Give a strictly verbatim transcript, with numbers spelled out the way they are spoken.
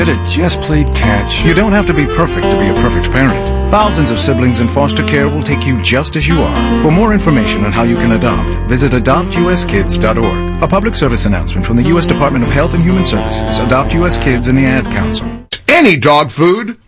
It just played catch. You don't have to be perfect to be a perfect parent. Thousands of siblings in foster care will take you just as you are. For more information on how you can adopt, visit adopt u s kids dot org. A public service announcement from the U S Department of Health and Human Services, Adopt U S Kids, and the Ad Council. Any dog food